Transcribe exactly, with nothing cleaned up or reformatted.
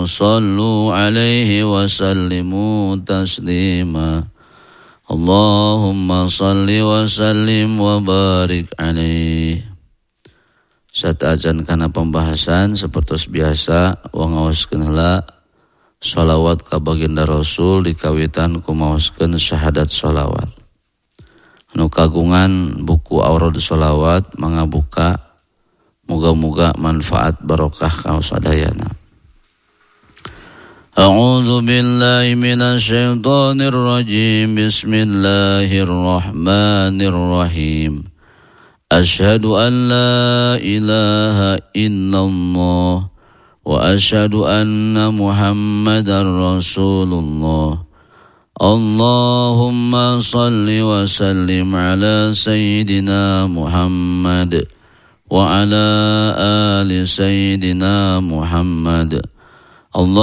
صلوا عليه وسلموا تسليما اللهم صل وسلم وبارك عليه. Satajan kana pembahasan seperti biasa wangaoskeun heula shalawat ka baginda Rasul dikawitan ku maoskeun syahadat shalawat. Anu kagungan buku Auradus Shalawat mangabuka muga-muga manfaat barokah ka sadayana. A'udzu billahi minasy syaithanir rajim. Bismillahirrahmanirrahim. Asyhadu an la ilaha illallah wa asyhadu anna Muhammadar Rasulullah. Allahumma salli wa sallim ala sayyidina Muhammad wa ala ali sayyidina Muhammad. Allah